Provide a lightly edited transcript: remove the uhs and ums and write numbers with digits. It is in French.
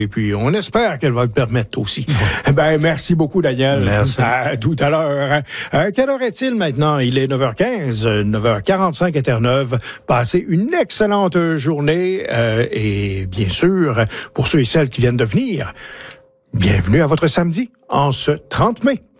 Et puis, on espère qu'elle va le permettre aussi. Merci beaucoup, Daniel. Merci. À tout à l'heure. Quelle heure est-il maintenant? Il est 9h15, 9h45 à Terre-Neuve. Passez une excellente journée. Et bien sûr, pour ceux et celles qui viennent de venir, bienvenue à votre samedi, en ce 30 mai.